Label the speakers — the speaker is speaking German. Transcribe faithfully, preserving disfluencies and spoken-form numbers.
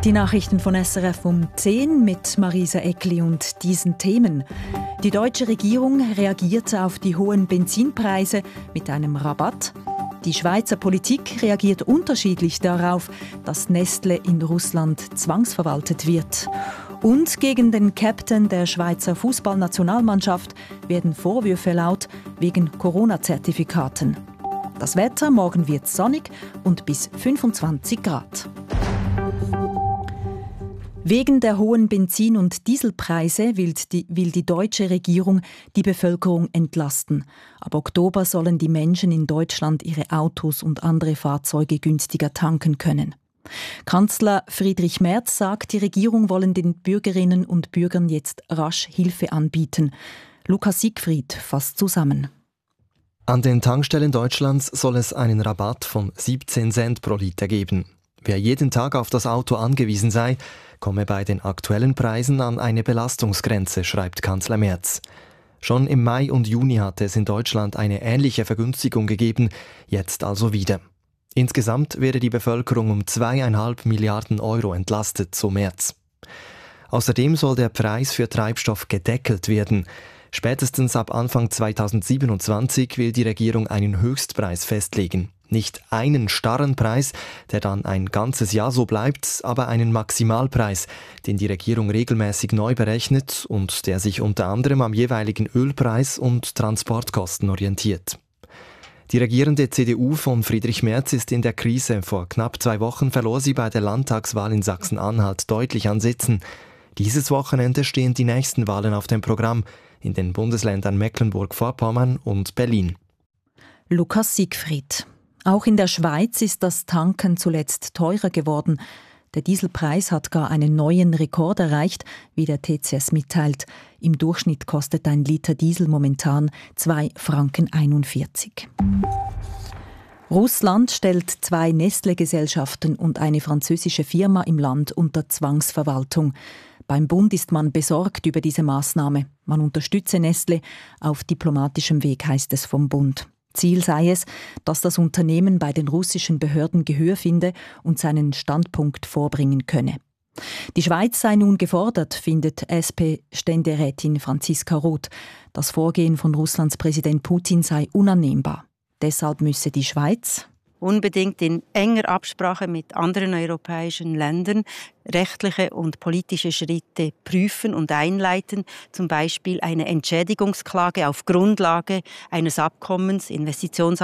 Speaker 1: Die Nachrichten von S R F um zehn mit Marisa Eckli und diesen Themen. Die deutsche Regierung reagiert auf die hohen Benzinpreise mit einem Rabatt. Die Schweizer Politik reagiert unterschiedlich darauf, dass Nestle in Russland zwangsverwaltet wird. Und gegen den Captain der Schweizer Fußballnationalmannschaft werden Vorwürfe laut wegen Corona-Zertifikaten. Das Wetter, morgen wird sonnig und bis fünfundzwanzig Grad. Wegen der hohen Benzin- und Dieselpreise will die, will die deutsche Regierung die Bevölkerung entlasten. Ab Oktober sollen die Menschen in Deutschland ihre Autos und andere Fahrzeuge günstiger tanken können. Kanzler Friedrich Merz sagt, die Regierung wolle den Bürgerinnen und Bürgern jetzt rasch Hilfe anbieten. Lukas Siegfried fasst zusammen.
Speaker 2: An den Tankstellen Deutschlands soll es einen Rabatt von siebzehn Cent pro Liter geben. Wer jeden Tag auf das Auto angewiesen sei, komme bei den aktuellen Preisen an eine Belastungsgrenze, schreibt Kanzler Merz. Schon im Mai und Juni hatte es in Deutschland eine ähnliche Vergünstigung gegeben, jetzt also wieder. Insgesamt werde die Bevölkerung um zweieinhalb Milliarden Euro entlastet, so Merz. Außerdem soll der Preis für Treibstoff gedeckelt werden. Spätestens ab Anfang zweitausendsiebenundzwanzig will die Regierung einen Höchstpreis festlegen. Nicht einen starren Preis, der dann ein ganzes Jahr so bleibt, aber einen Maximalpreis, den die Regierung regelmäßig neu berechnet und der sich unter anderem am jeweiligen Ölpreis und Transportkosten orientiert. Die regierende C D U von Friedrich Merz ist in der Krise. Vor knapp zwei Wochen verlor sie bei der Landtagswahl in Sachsen-Anhalt deutlich an Sitzen. Dieses Wochenende stehen die nächsten Wahlen auf dem Programm in den Bundesländern Mecklenburg-Vorpommern und Berlin.
Speaker 1: Lukas Siegfried. Auch in der Schweiz ist das Tanken zuletzt teurer geworden. Der Dieselpreis hat gar einen neuen Rekord erreicht, wie der T C S mitteilt. Im Durchschnitt kostet ein Liter Diesel momentan zwei Franken einundvierzig. Russland stellt zwei Nestle-Gesellschaften und eine französische Firma im Land unter Zwangsverwaltung. Beim Bund ist man besorgt über diese Maßnahme. Man unterstütze Nestle auf diplomatischem Weg, heißt es vom Bund. Ziel sei es, dass das Unternehmen bei den russischen Behörden Gehör finde und seinen Standpunkt vorbringen könne. Die Schweiz sei nun gefordert, findet S P-Ständerätin Franziska Roth. Das Vorgehen von Russlands Präsident Putin sei unannehmbar. Deshalb müsse die Schweiz
Speaker 3: unbedingt in enger Absprache mit anderen europäischen Ländern rechtliche und politische Schritte prüfen und einleiten, zum Beispiel eine Entschädigungsklage auf Grundlage eines Abkommens, Investitionsabkommens